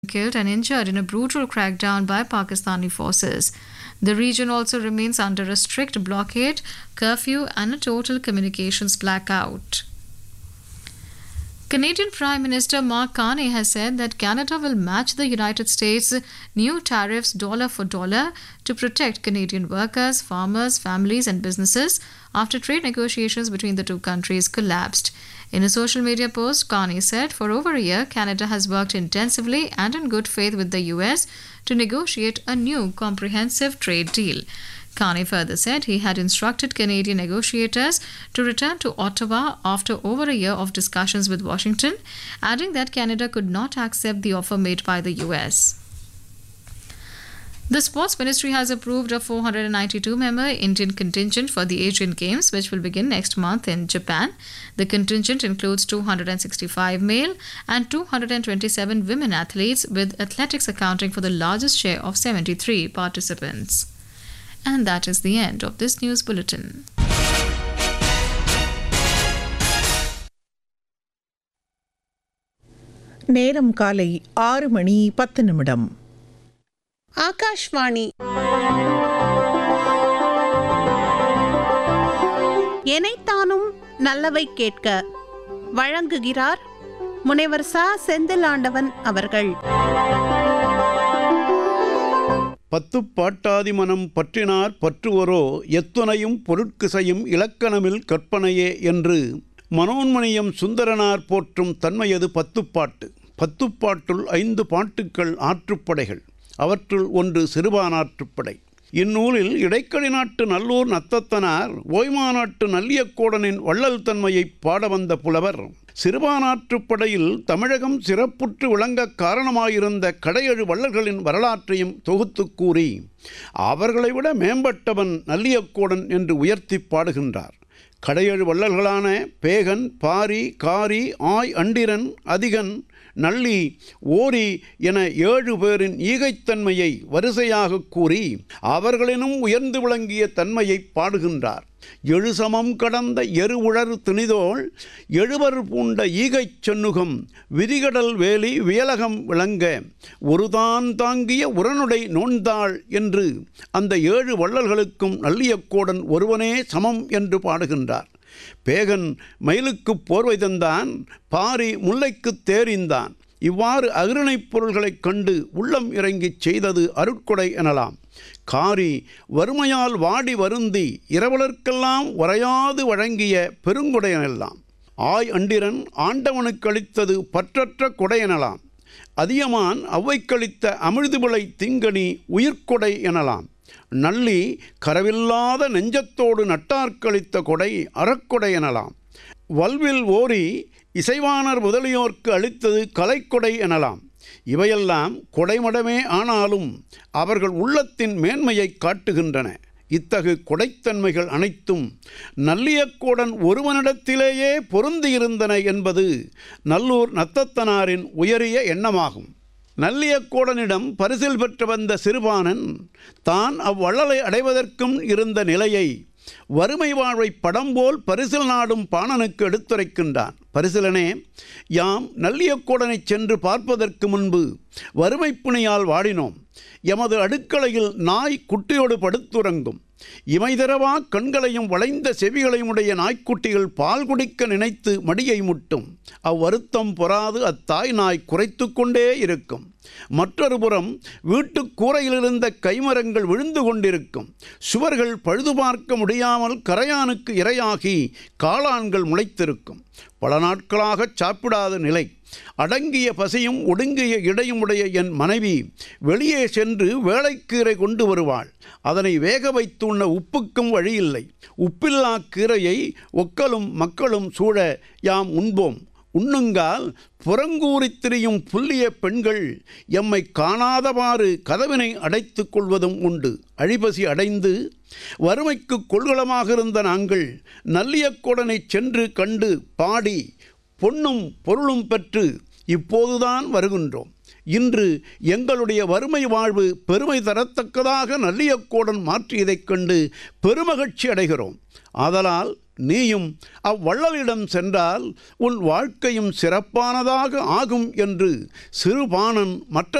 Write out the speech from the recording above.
killed and injured in a brutal crackdown by Pakistani forces. The region also remains under a strict blockade, curfew, and a total communications blackout. Canadian Prime Minister Mark Carney has said that Canada will match the United States' new tariffs dollar for dollar to protect Canadian workers, farmers, families, and businesses after trade negotiations between the two countries collapsed. In a social media post, Carney said, "For over a year, Canada has worked intensively and in good faith with the US to negotiate a new comprehensive trade deal." Carney further said he had instructed Canadian negotiators to return to Ottawa after over a year of discussions with Washington, adding that Canada could not accept the offer made by the US. The Sports Ministry has approved a 492-member Indian contingent for the Asian Games, which will begin next month in Japan. The contingent includes 265 male and 227 women athletes, with athletics accounting for the largest share of 73 participants. And that is the end of this news bulletin. நேரம் காலை 6:10. ஆகாஷ்வாணி. எனைத்தானும் நல்லவை கேட்க வழங்குகிறார் முனைவர் ச. செந்திலாண்டவன் அவர்கள். பத்துப்பாட்டாதி மனம் பற்றினார் பற்றுவரோ எத்துணையும் பொருட்கிசையும் இலக்கணமில் கற்பனையே என்று மனோன்மணியம் சுந்தரனார் போற்றும் தன்மையது பத்துப்பாட்டு. பத்துப்பாட்டுள் 5 பாட்டுக்கள் ஆற்றுப்படைகள். அவற்றுள் ஒன்று சிறுபானாற்றுப்படை. இந்நூலில் இடைக்கடி நாட்டு நல்லூர் நத்தத்தனார் ஓய்மாநாட்டு நல்லியக்கோடனின் வள்ளல் தன்மையை பாட வந்த புலவர் சிறுபானாற்றுப்படையில் தமிழகம் சிறப்புற்று விளங்க காரணமாயிருந்த கடையெழு வள்ளல்களின் வரலாற்றையும் தொகுத்து கூறி அவர்களை விட மேம்பட்டவன் நல்லியக்கோடன் என்று உயர்த்தி பாடுகின்றார். கடையெழு வள்ளல்களான பேகன், பாரி, காரி, ஆய் அண்டிரன், அதிகன், நள்ளி, ஓரி என 7 பேரின் ஈகைத்தன்மையை வரிசையாக கூறி அவர்களினும் உயர்ந்து விளங்கிய தன்மையை பாடுகின்றார். எழுசமம் கடந்த எருவுழர் திணிதோள் எழுவர் பூண்ட ஈகைச் சென்னுகம் விதிகடல் வேலி வியலகம் விளங்க ஒருதான் தாங்கிய உரனுடை நோன்தாள் என்று அந்த 7 வள்ளல்களுக்கும் நல்லியக்கோடன் ஒருவனே சமம் என்று பாடுகின்றார். பேகன் மயிலுக்கு போர்வை தந்தான், பாரி முல்லைக்கு தேரிந்தான். இவ்வாறு அகிரணைப் பொருள்களைக் கண்டு உள்ளம் இறங்கிச் செய்தது அருட்கொடை எனலாம். காரி வறுமையால் வாடி வருந்தி இரவலர்க்கெல்லாம் உரையாது வழங்கிய பெருங்கொடையனெல்லாம். ஆய் அண்டிரன் ஆண்டவனுக்களித்தது பற்றற்ற கொடையெனலாம். அதியமான் அவ்வைக்களித்த அமிழ்துவிளை திங்கனி உயிர்கொடை எனலாம். நள்ளி கரவில்லாத நெஞ்சத்தோடு நட்டார்க்களித்த கொடை அறக்கொடை எனலாம். வல்வில் ஓரி இசைவாணர் முதலியோர்க்கு அளித்தது கலைக்கொடை எனலாம். இவையெல்லாம் கொடைமடமே ஆனாலும் அவர்கள் உள்ளத்தின் மேன்மையை காட்டுகின்றன. இத்தகு கொடைத்தன்மைகள் அனைத்தும் நல்லியக்கோடன் ஒருவனிடத்திலேயே பொருந்தியிருந்தன என்பது நல்லூர் நத்தத்தனாரின் உயரிய எண்ணமாகும். நல்லியக்கோடனிடம் பரிசில் பெற்று வந்த சிறுபானன் தான் அவ்வள்ளலை அடைவதற்கும் இருந்த நிலையை வறுமை வாழ்வை படம்போல் பரிசில் நாடும் பாணனுக்கு எடுத்துரைக்கின்றான். பரிசிலனே, யாம் நல்லியக்கோடனை சென்று பார்ப்பதற்கு முன்பு வறுமைப்புணியால் வாடினோம். எமது அடுக்களையில் நாய் குட்டியோடு படுத்துறங்கும். இமைதரவா கண்களையும் வளைந்த செவிகளையும் உடைய நாய்க்குட்டிகள் பால் குடிக்க நினைத்து மடியை முட்டும். அவ்வருத்தம் பொறாது அத்தாய் நாய் குறைத்து கொண்டே இருக்கும். மற்றொரு புறம் வீட்டு கூரையிலிருந்த கைமரங்கள் விழுந்து கொண்டிருக்கும். சுவர்கள் பழுது பார்க்க முடியாமல் கரையானுக்கு இரையாகி காளான்கள் முளைத்திருக்கும். பல நாட்களாக சாப்பிடாத நிலை. அடங்கிய பசியும் ஒடுங்கிய இடையுமுடைய என் மனைவி வெளியே சென்று வேலைக்கீரை கொண்டு வருவாள். அதனை வேக வைத்து உண்ண உப்புக்கும் வழியில்லை. உப்பில்லா கீரையை ஒக்கலும் மக்களும் சூழ யாம் உண்போம். உண்ணுங்கால் புறங்கூறித் திரியும் புல்லிய பெண்கள் எம்மை காணாதவாறு கதவினை அடைத்து கொள்வதும் உண்டு. அழிபசி அடைந்து வறுமைக்கு கொள்கலமாக இருந்த நாங்கள் நல்லியக்கோடனை சென்று கண்டு பாடி பொன்னும் பொருளும் பெற்று இப்போதுதான் வருகின்றோம். இன்று எங்களுடைய வறுமை வாழ்வு பெருமை தரத்தக்கதாக நல்லியக்கோடன் மாற்றியதைக் கண்டு பெருமகிழ்ச்சி அடைகிறோம். ஆதலால் நீயும் அவ்வள்ளலிடம் சென்றால் உன் வாழ்க்கையும் சிறப்பானதாக ஆகும் என்று சிறுபாணன் மற்ற